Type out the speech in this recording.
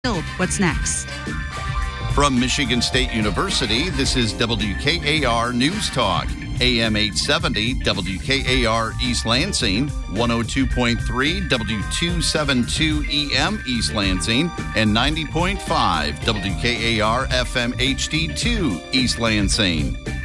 What's next? From Michigan State University, this is WKAR News Talk. AM 870 WKAR East Lansing, 102.3 W272 EM East Lansing, and 90.5 WKAR FM HD2 East Lansing.